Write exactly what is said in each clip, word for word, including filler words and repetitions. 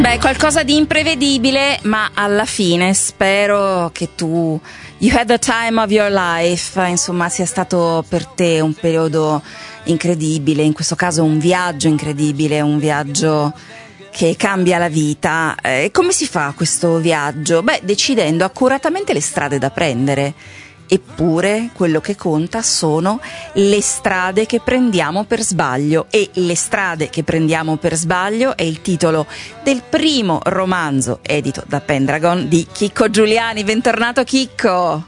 Beh, qualcosa di imprevedibile, ma alla fine spero che tu, you had the time of your life, insomma, sia stato per te un periodo incredibile, in questo caso un viaggio incredibile, un viaggio che cambia la vita. E come si fa questo viaggio? Beh, decidendo accuratamente le strade da prendere. Eppure quello che conta sono le strade che prendiamo per sbaglio, e le strade che prendiamo per sbaglio è il titolo del primo romanzo edito da Pendragon di Chicco Giuliani. Bentornato Chicco.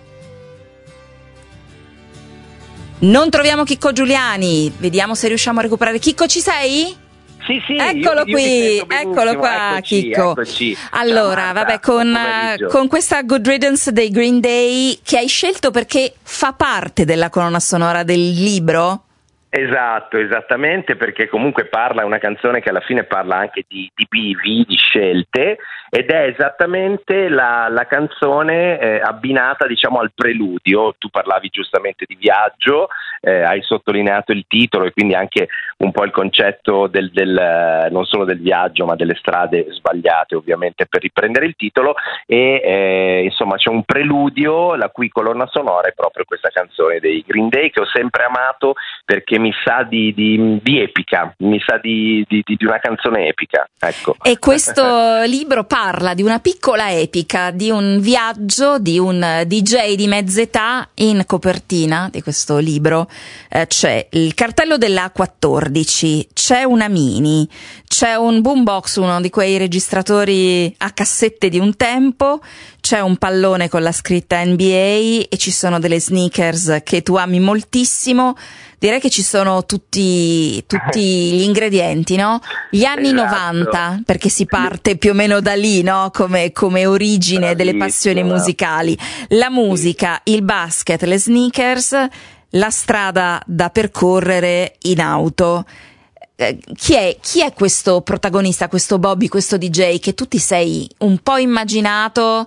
Non troviamo Chicco Giuliani, vediamo se riusciamo a recuperare. Chicco, ci sei? Sì, sì, eccolo io, qui, io eccolo qua, eccoci, Chicco. Eccoci. Allora, Ciao, Marta, vabbè, con, con questa Good Riddance dei Green Day, che hai scelto perché fa parte della colonna sonora del libro? Esatto, esattamente, perché comunque parla, è una canzone che alla fine parla anche di, di bivi, di scelte, ed è esattamente la, la canzone eh, abbinata, diciamo, al preludio. Tu parlavi giustamente di viaggio, eh, hai sottolineato il titolo e quindi anche un po' il concetto del, del non solo del viaggio ma delle strade sbagliate, ovviamente, per riprendere il titolo, e eh, insomma c'è un preludio la cui colonna sonora è proprio questa canzone dei Green Day, che ho sempre amato perché mi sa di, di, di epica, mi sa di, di, di una canzone epica, ecco. E questo libro parla di una piccola epica, di un viaggio di un D J di mezz'età. In copertina di questo libro eh, c'è il cartello della quattordici, c'è una Mini, c'è un boombox, uno di quei registratori a cassette di un tempo, c'è un pallone con la scritta N B A e ci sono delle sneakers che tu ami moltissimo. Direi che ci sono tutti, tutti gli ingredienti, no? Gli anni Esatto. novanta, perché si parte più o meno da lì, no? Come, come origine delle passioni musicali. La musica, il basket, le sneakers, la strada da percorrere in auto. Eh, chi è, chi è questo protagonista, questo Bobby, questo D J che tu ti sei un po' immaginato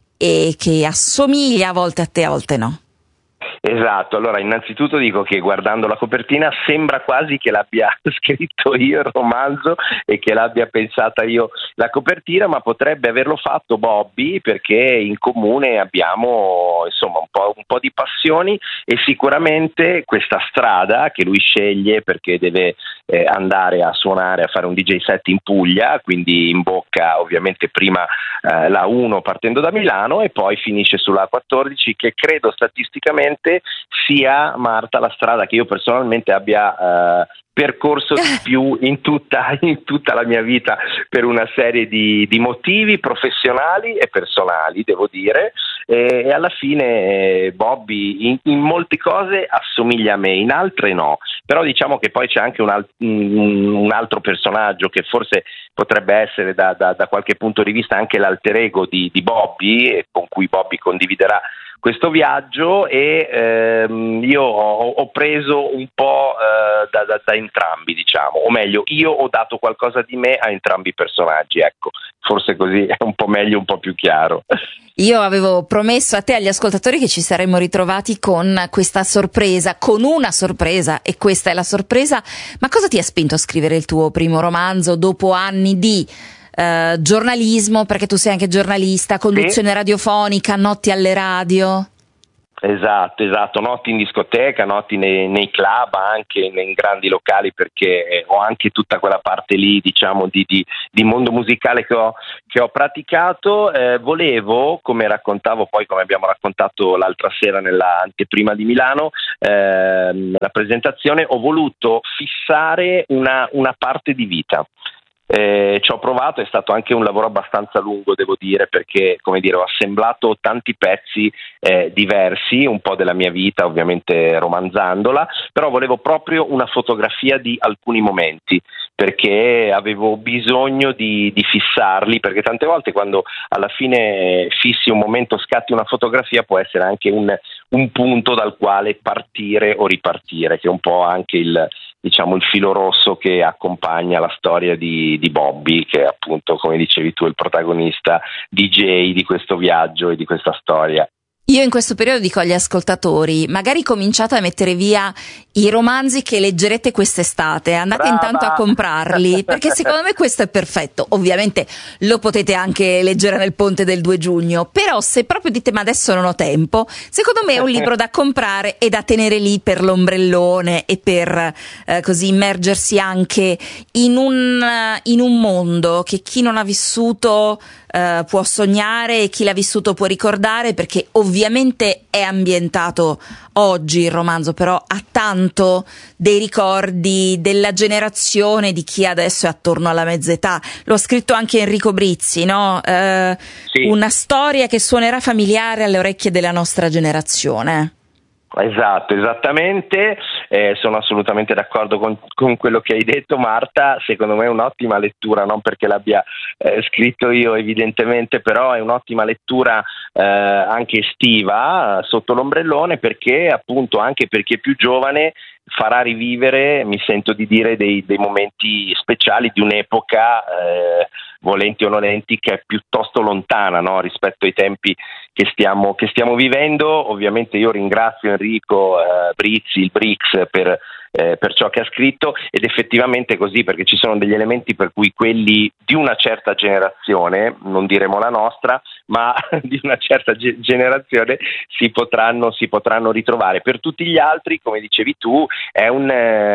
e che assomiglia a volte a te, a volte no? Esatto, allora innanzitutto dico che guardando la copertina sembra quasi che l'abbia scritto io il romanzo e che l'abbia pensata io la copertina, ma potrebbe averlo fatto Bobby, perché in comune abbiamo insomma un po', un po' di passioni, e sicuramente questa strada che lui sceglie perché deve eh, andare a suonare, a fare un D J set in Puglia, quindi imbocca ovviamente prima eh, la uno partendo da Milano e poi finisce sulla quattordici, che credo statisticamente sia, Marta, la strada che io personalmente abbia eh, percorso di più in tutta, in tutta la mia vita, per una serie di, di motivi professionali e personali, devo dire, e, e alla fine eh, Bobby in, in molte cose assomiglia a me, in altre no, però diciamo che poi c'è anche un, al, un, un altro personaggio che forse potrebbe essere da, da, da qualche punto di vista anche l'alter ego di, di Bobby, e con cui Bobby condividerà questo viaggio, e ehm, io ho, ho preso un po' eh, da, da, da entrambi, diciamo, o meglio, io ho dato qualcosa di me a entrambi i personaggi, ecco, forse così è un po' meglio, un po' più chiaro. Io avevo promesso a te e agli ascoltatori che ci saremmo ritrovati con questa sorpresa, con una sorpresa, e questa è la sorpresa. Ma cosa ti ha spinto a scrivere il tuo primo romanzo dopo anni di Uh, giornalismo, perché tu sei anche giornalista, conduzione sì. radiofonica, notti alle radio? Esatto, esatto, notti in discoteca, notti nei, nei club, anche nei grandi locali, perché eh, ho anche tutta quella parte lì, diciamo, di, di, di mondo musicale che ho, che ho praticato. Eh, volevo, come raccontavo poi, come abbiamo raccontato l'altra sera nella anteprima di Milano, eh, la presentazione, ho voluto fissare una, una parte di vita. Eh, ci ho provato, è stato anche un lavoro abbastanza lungo, devo dire, perché, come dire, ho assemblato tanti pezzi eh, diversi, un po' della mia vita, ovviamente romanzandola, però volevo proprio una fotografia di alcuni momenti, perché avevo bisogno di, di fissarli, perché tante volte quando alla fine fissi un momento, scatti una fotografia, può essere anche un, un punto dal quale partire o ripartire, che è un po' anche il diciamo il filo rosso che accompagna la storia di, di Bobby, che è appunto, come dicevi tu, il protagonista D J di questo viaggio e di questa storia. Io in questo periodo dico agli ascoltatori, magari cominciate a mettere via i romanzi che leggerete quest'estate, andate Brava. intanto a comprarli, perché secondo me questo è perfetto. Ovviamente lo potete anche leggere nel ponte del due giugno, però se proprio dite ma adesso non ho tempo, secondo me è un libro da comprare e da tenere lì per l'ombrellone e per eh, così immergersi anche in un, in un mondo che chi non ha vissuto Uh, può sognare e chi l'ha vissuto può ricordare, perché ovviamente è ambientato oggi il romanzo, però ha tanto dei ricordi della generazione di chi adesso è attorno alla mezz'età. Lo ha scritto anche Enrico Brizzi, no? Uh, sì. Una storia che suonerà familiare alle orecchie della nostra generazione. Esatto, esattamente, eh, sono assolutamente d'accordo con, con quello che hai detto, Marta. Secondo me è un'ottima lettura, non perché l'abbia eh, scritto io evidentemente, però è un'ottima lettura eh, anche estiva sotto l'ombrellone, perché appunto anche per chi è più giovane farà rivivere, mi sento di dire, dei, dei momenti speciali di un'epoca, eh, volenti o nolenti, che è piuttosto lontana, no? Rispetto ai tempi che stiamo, che stiamo vivendo. Ovviamente io ringrazio Enrico eh, Brizzi, il Brix, per, eh, per ciò che ha scritto, ed effettivamente è così, perché ci sono degli elementi per cui quelli di una certa generazione, non diremo la nostra, ma di una certa ge- generazione si potranno, si potranno ritrovare. Per tutti gli altri, come dicevi tu, è un,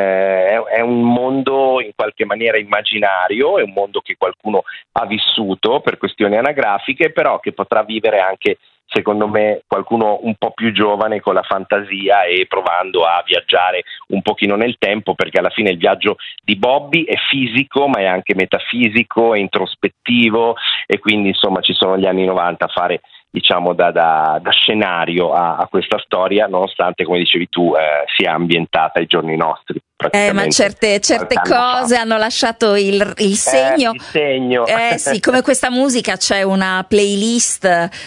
eh, è un mondo in qualche maniera immaginario, è un mondo che qualcuno ha vissuto per questioni anagrafiche, però che potrà vivere anche, secondo me, qualcuno un po' più giovane, con la fantasia e provando a viaggiare un pochino nel tempo, perché alla fine il viaggio di Bobby è fisico, ma è anche metafisico, è introspettivo, e quindi insomma ci sono gli anni novanta a fare, diciamo, da, da, da scenario a, a questa storia, nonostante, come dicevi tu, eh, sia ambientata ai giorni nostri. Eh, ma certe, certe cose fa. hanno lasciato il, il segno. Eh, il segno. Eh sì, come questa musica c'è una playlist,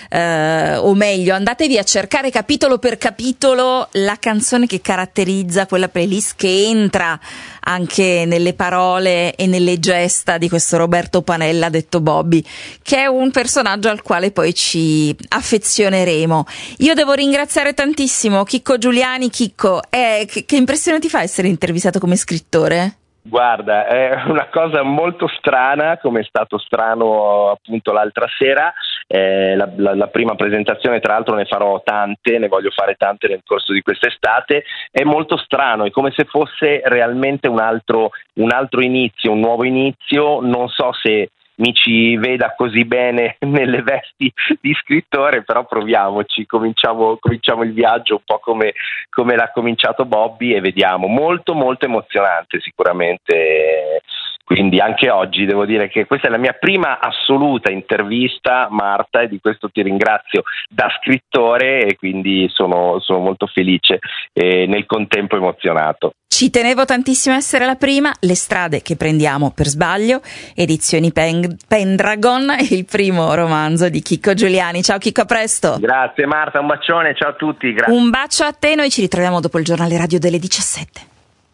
eh, o meglio, andatevi a cercare capitolo per capitolo la canzone che caratterizza quella playlist, che entra anche nelle parole e nelle gesta di questo Roberto Panella, detto Bobby, che è un personaggio al quale poi ci affezioneremo. Io devo ringraziare tantissimo Chicco Giuliani. Chicco, eh, che, che impressione ti fa essere intervistato come scrittore? Guarda, è una cosa molto strana, come è stato strano appunto l'altra sera. Eh, la, la, la prima presentazione, tra l'altro ne farò tante, ne voglio fare tante nel corso di quest'estate. È molto strano, è come se fosse realmente un altro, un altro inizio, un nuovo inizio. Non so se mi ci veda così bene nelle vesti di scrittore, però proviamoci, cominciamo, cominciamo il viaggio un po' come, come l'ha cominciato Bobby, e vediamo. Molto molto emozionante sicuramente, quindi anche oggi devo dire che questa è la mia prima assoluta intervista, Marta, e di questo ti ringrazio da scrittore, e quindi sono, sono molto felice e nel contempo emozionato. Ci tenevo tantissimo a essere la prima. Le strade che prendiamo per sbaglio, edizioni Pen- Pendragon, il primo romanzo di Chicco Giuliani. Ciao Chicco, a presto. Grazie Marta, un bacione, ciao a tutti. Grazie. Un bacio a te, noi ci ritroviamo dopo il giornale radio delle diciassette.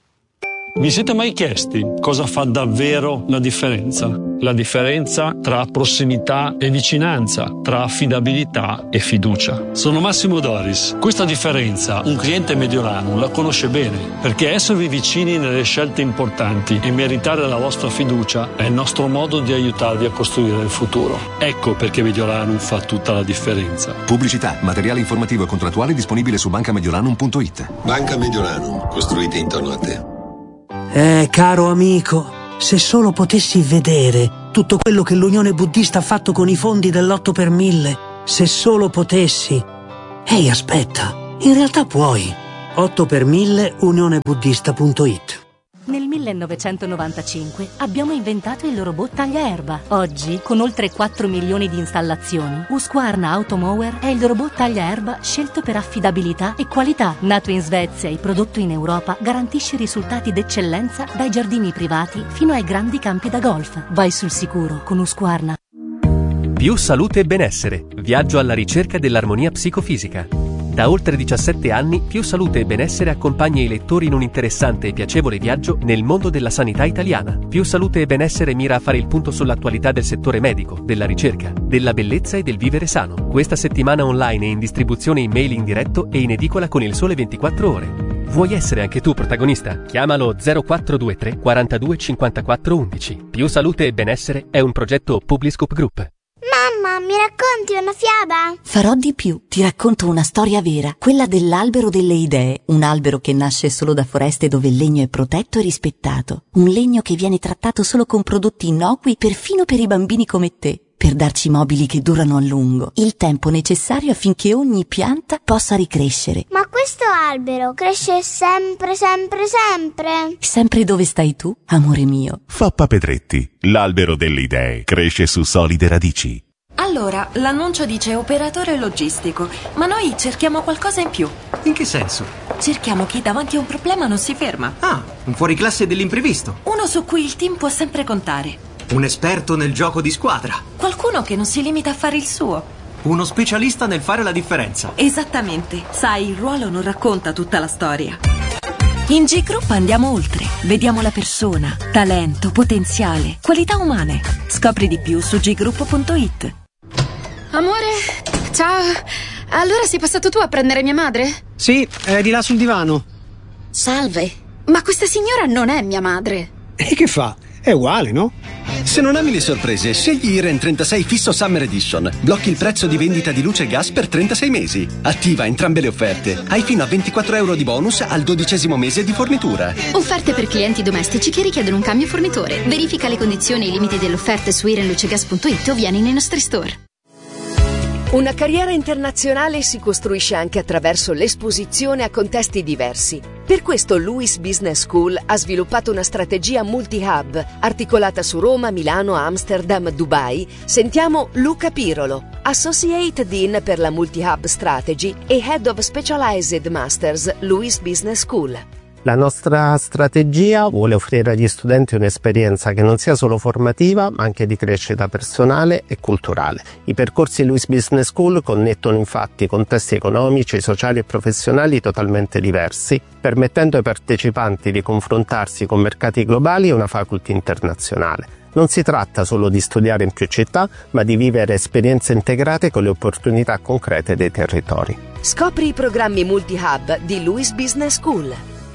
Vi siete mai chiesti cosa fa davvero la differenza? La differenza tra prossimità e vicinanza, tra affidabilità e fiducia. Sono Massimo Doris. Questa differenza un cliente Mediolanum la conosce bene, perché esservi vicini nelle scelte importanti e meritare la vostra fiducia è il nostro modo di aiutarvi a costruire il futuro. Ecco perché Mediolanum fa tutta la differenza. Pubblicità, materiale informativo e contrattuale disponibile su banca mediolanum punto it. Banca Mediolanum, costruite intorno a te. Eh, caro amico, se solo potessi vedere tutto quello che l'Unione Buddista ha fatto con i fondi dell'otto per mille, se solo potessi. Ehi, aspetta, in realtà puoi. otto per mille unione buddista punto it. Nel millenovecentonovantacinque abbiamo inventato il robot tagliaerba. Oggi, con oltre quattro milioni di installazioni, Husqvarna Automower è il robot tagliaerba scelto per affidabilità e qualità. Nato in Svezia e prodotto in Europa, garantisce risultati d'eccellenza dai giardini privati fino ai grandi campi da golf. Vai sul sicuro con Husqvarna. Più salute e benessere. Viaggio alla ricerca dell'armonia psicofisica. Da oltre diciassette anni, Più Salute e Benessere accompagna i lettori in un interessante e piacevole viaggio nel mondo della sanità italiana. Più Salute e Benessere mira a fare il punto sull'attualità del settore medico, della ricerca, della bellezza e del vivere sano. Questa settimana online è in distribuzione in mail in diretto e in edicola con Il Sole ventiquattro Ore. Vuoi essere anche tu protagonista? Chiamalo zero quattro due tre quarantadue cinquantaquattro undici. Più Salute e Benessere è un progetto Publiscoop Group. Mamma, mi racconti una fiaba? Farò di più. Ti racconto una storia vera, quella dell'albero delle idee, un albero che nasce solo da foreste dove il legno è protetto e rispettato, un legno che viene trattato solo con prodotti innocui perfino per i bambini come te, per darci mobili che durano a lungo, il tempo necessario affinché ogni pianta possa ricrescere. Ma questo albero cresce sempre, sempre, sempre? Sempre dove stai tu, amore mio. Fappa Pedretti, l'albero delle idee, cresce su solide radici. Allora, l'annuncio dice operatore logistico, ma noi cerchiamo qualcosa in più. In che senso? Cerchiamo chi davanti a un problema non si ferma. Ah, un fuoriclasse dell'imprevisto. Uno su cui il team può sempre contare. Un esperto nel gioco di squadra. Qualcuno che non si limita a fare il suo. Uno specialista nel fare la differenza. Esattamente. Sai, il ruolo non racconta tutta la storia. In G Group andiamo oltre. Vediamo la persona, talento, potenziale, qualità umane. Scopri di più su g group punto it. Amore, ciao. Allora sei passato tu a prendere mia madre? Sì, è di là sul divano. Salve. Ma questa signora non è mia madre. E che fa? È uguale, no? Se non ami le sorprese, scegli Iren trentasei Fisso Summer Edition. Blocchi il prezzo di vendita di luce e gas per trentasei mesi. Attiva entrambe le offerte. Hai fino a ventiquattro euro di bonus al dodicesimo mese di fornitura. Offerte per clienti domestici che richiedono un cambio fornitore. Verifica le condizioni e i limiti delle offerte su iren luce gas punto it o vieni nei nostri store. Una carriera internazionale si costruisce anche attraverso l'esposizione a contesti diversi. Per questo Lewis Business School ha sviluppato una strategia multi-hub, articolata su Roma, Milano, Amsterdam, Dubai. Sentiamo Luca Pirolo, Associate Dean per la Multi-Hub Strategy e Head of Specialized Masters, Lewis Business School. La nostra strategia vuole offrire agli studenti un'esperienza che non sia solo formativa, ma anche di crescita personale e culturale. I percorsi Lewis Business School connettono infatti contesti economici, sociali e professionali totalmente diversi, permettendo ai partecipanti di confrontarsi con mercati globali e una faculty internazionale. Non si tratta solo di studiare in più città, ma di vivere esperienze integrate con le opportunità concrete dei territori. Scopri i programmi multi-hub di Lewis Business School.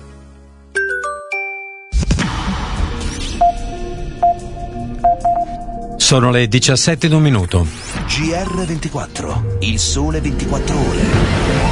Sono le diciassette ed un minuto. G R ventiquattro, il sole ventiquattro ore.